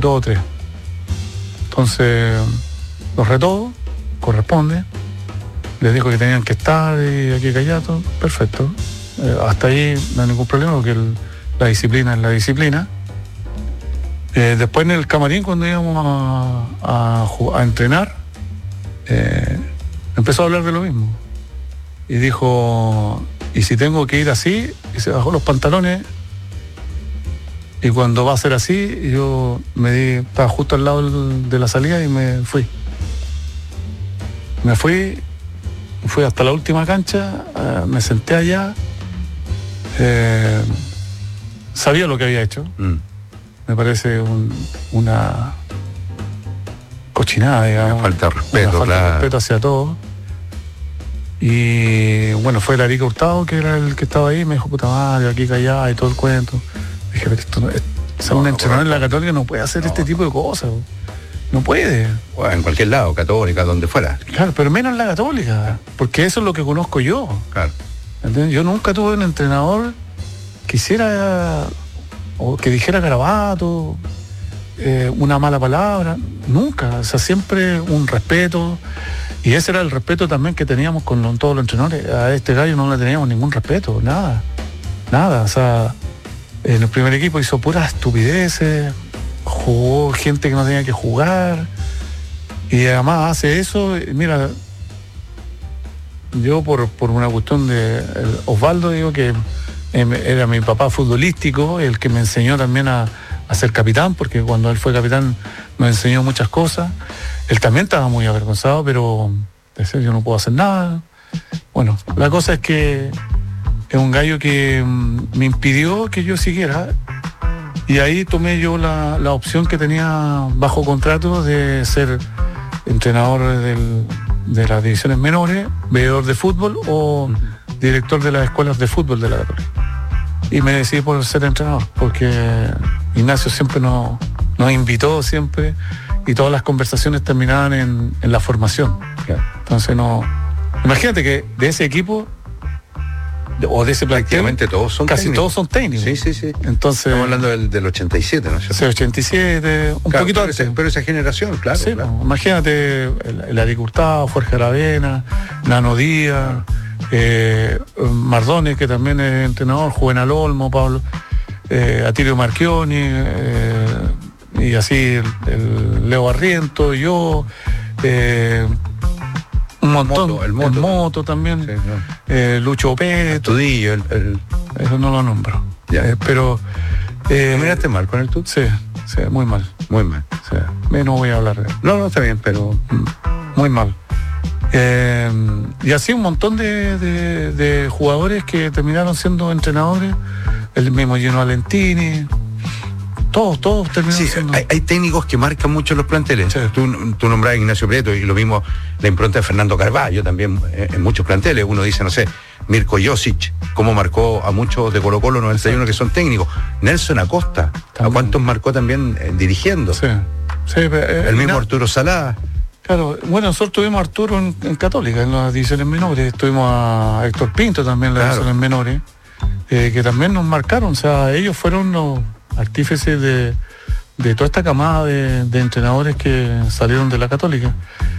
2 o 3. Entonces los retó, corresponde. Les dijo que tenían que estar y aquí callados, perfecto. Hasta ahí no hay ningún problema porque la disciplina es la disciplina. Después en el camarín, cuando íbamos a entrenar, empezó a hablar de lo mismo. Y dijo, y si tengo que ir así, y se bajó los pantalones. Y cuando va a ser así, yo estaba justo al lado de la salida y me fui. Fui hasta la última cancha, me senté allá, sabía lo que había hecho. Me parece una cochinada, digamos. Falta de respeto, una falta claro. de respeto hacia todos. Y bueno, fue el Arica Hurtado, que era el que estaba ahí, me dijo, puta madre, aquí callada y todo el cuento. Dije, pero esto no es... un entrenador en la Católica no puede hacer este tipo de cosas. No puede. Bueno, en cualquier lado, Católica, donde fuera. Claro, pero menos en la Católica, porque eso es lo que conozco yo. Claro. ¿Entiendes? Yo nunca tuve un entrenador que hiciera o que dijera garabato, una mala palabra, nunca. O sea, siempre un respeto. Y ese era el respeto también que teníamos con todos los entrenadores. A este gallo no le teníamos ningún respeto, nada. O sea, en el primer equipo hizo puras estupideces, jugó gente que no tenía que jugar, y además hace eso. Mira, yo por una cuestión de Osvaldo, digo que era mi papá futbolístico, el que me enseñó también a ser capitán, porque cuando él fue capitán me enseñó muchas cosas. Él también estaba muy avergonzado, pero yo no puedo hacer nada. Bueno, la cosa es que es un gallo que me impidió que yo siguiera, y ahí tomé yo la opción que tenía bajo contrato de ser entrenador de las divisiones menores, veedor de fútbol o director de las escuelas de fútbol de la Católica. Y me decidí por ser entrenador, porque Ignacio siempre nos invitó siempre, y todas las conversaciones terminaban en la formación. Entonces imagínate que de ese equipo o de ese plantel, prácticamente todos son casi técnicos. todos son técnicos. Sí. Entonces, estamos hablando del 87, ¿no es cierto? 87, un claro, poquito pero antes. pero esa generación, claro. Sí, claro. Imagínate el Arica Hurtado, Jorge Aravena, Nano Díaz, Mardones, que también es entrenador, Juvenal Olmo, Pablo, Atilio Marchioni, y así el Leo Barriento, yo, un montón, el Moto también, sí, Lucho Pérez, Tudillo, eso no lo nombro. Pero ¿miraste mal con el Tut? Sí, muy mal. Muy mal. Sí, no voy a hablar de él. No, está bien, pero muy mal. Y así un montón de jugadores que terminaron siendo entrenadores, el mismo Gino Valentini, todos terminaron siendo... Hay técnicos que marcan mucho los planteles. Sí. Tú nombrás a Ignacio Prieto, y lo mismo la impronta de Fernando Carvalho también en muchos planteles. Uno dice, no sé, Mirko Josic, cómo marcó a muchos de Colo-Colo 91 que son técnicos. Nelson Acosta, también. ¿A cuántos marcó también dirigiendo? Sí, el mismo Arturo Salá. Claro, bueno, nosotros tuvimos a Arturo en Católica, en las divisiones menores. Tuvimos a Héctor Pinto también en las divisiones menores, que también nos marcaron. O sea, ellos fueron los artífices de toda esta camada de entrenadores que salieron de la Católica.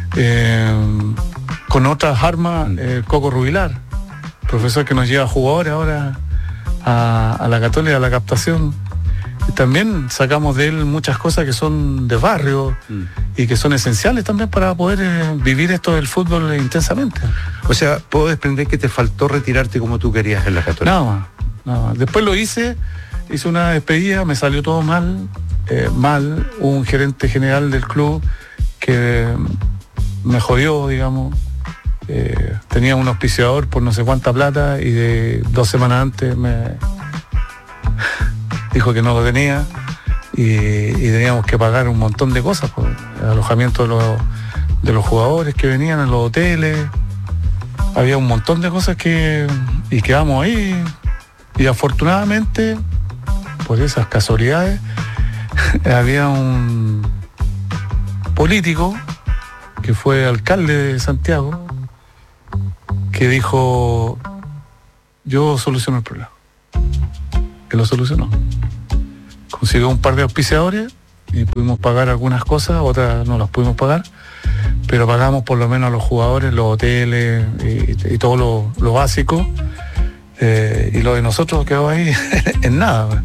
Con otras armas, Coco Rubilar, profesor que nos lleva jugadores ahora a la Católica, a la captación. Y también sacamos de él muchas cosas que son de barrio y que son esenciales también para poder vivir esto del fútbol intensamente. O sea, puedo desprender que te faltó retirarte como tú querías en la Católica. Nada más. Después lo hice una despedida, me salió todo mal. Un gerente general del club que me jodió, digamos. Tenía un auspiciador por no sé cuánta plata, y de 2 semanas antes me dijo que no lo tenía, y teníamos que pagar un montón de cosas, por el alojamiento de los jugadores que venían en los hoteles. Había un montón de cosas y quedamos ahí, y afortunadamente, por esas casualidades, había un político que fue alcalde de Santiago que dijo: yo soluciono el problema. Que lo solucionó. Consiguió un par de auspiciadores y pudimos pagar algunas cosas, otras no las pudimos pagar, pero pagamos por lo menos a los jugadores, los hoteles y todo lo básico, y lo de nosotros quedó ahí en nada.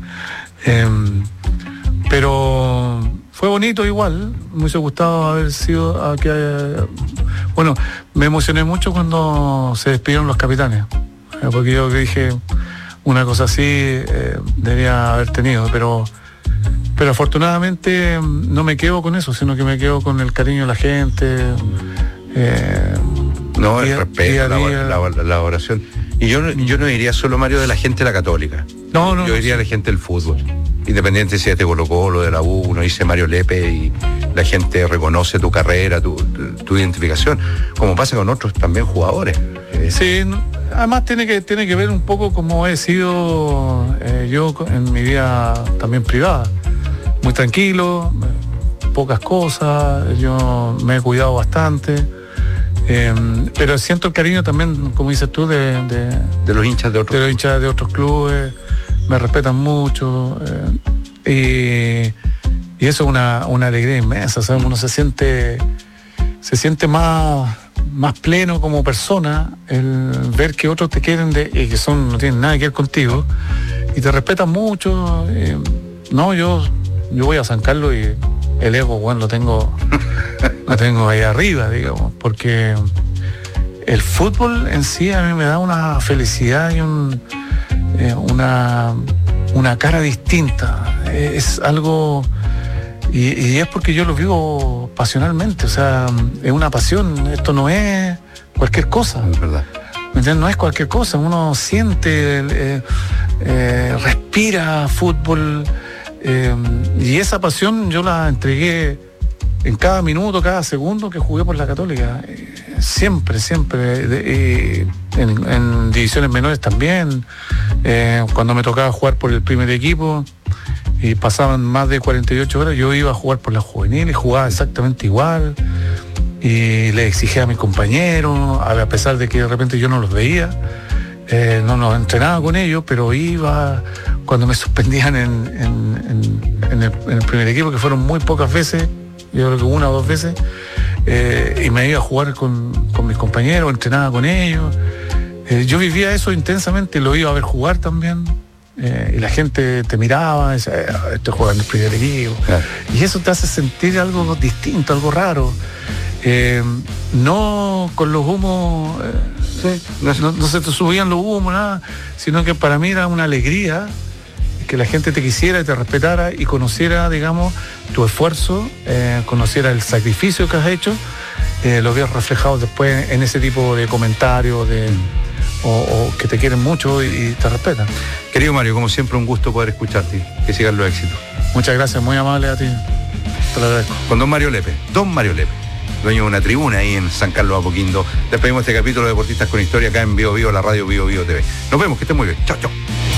Pero fue bonito igual, me hubiese gustado haber sido bueno, me emocioné mucho cuando se despidieron los capitanes, porque yo dije una cosa así debía haber tenido, pero afortunadamente no me quedo con eso, sino que me quedo con el cariño de la gente. No, el respeto, la oración. Y yo no diría solo, Mario, de la gente de la Católica. Yo diría de la gente del fútbol. Independiente si es de Colo-Colo, de la U, uno dice Mario Lepe y la gente reconoce tu carrera, tu identificación, como pasa con otros también jugadores. Sí, además tiene que ver un poco cómo he sido yo en mi vida también privada. Muy tranquilo, pocas cosas, yo me he cuidado bastante, pero siento el cariño también, como dices tú, de los hinchas de otros clubes, me respetan mucho, y eso es una alegría inmensa, ¿sabes? Uno se siente más pleno como persona, el ver que otros te quieren y que no tienen nada que ver contigo y te respetan mucho. Yo voy a San Carlos y el ego, bueno, lo tengo ahí arriba, digamos, porque el fútbol en sí a mí me da una felicidad y una cara distinta. Es algo, y es porque yo lo vivo pasionalmente, o sea, es una pasión, esto no es cualquier cosa. Es verdad. ¿Me entiendes? No es cualquier cosa, uno siente, respira fútbol. Y esa pasión yo la entregué en cada minuto, cada segundo que jugué por la Católica, siempre, en divisiones menores también, cuando me tocaba jugar por el primer equipo y pasaban más de 48 horas, yo iba a jugar por la juvenil y jugaba exactamente igual, y le exigía a mis compañeros, a pesar de que de repente yo no los veía, no nos entrenaba con ellos, pero iba cuando me suspendían en el primer equipo, que fueron muy pocas veces, yo creo que 1 o 2 veces, y me iba a jugar con mis compañeros, entrenaba con ellos. Yo vivía eso intensamente, lo iba a ver jugar también, y la gente te miraba, decía, estoy jugando en el primer equipo. Claro. Y eso te hace sentir algo distinto, algo raro. No con los humos, no se te subían los humos, nada, sino que para mí era una alegría que la gente te quisiera y te respetara y conociera, digamos, tu esfuerzo, conociera el sacrificio que has hecho, lo veas reflejado después en ese tipo de comentarios, o que te quieren mucho y te respetan. Querido Mario, como siempre, un gusto poder escucharte, que sigan los éxitos. Muchas gracias, muy amable a ti, te lo agradezco. Con don Mario Lepe, dueño de una tribuna ahí en San Carlos Apoquindo. Despedimos este capítulo de Deportistas con Historia acá en Bio Bio, la radio Bio Bio TV. Nos vemos, que estén muy bien. Chao, chao.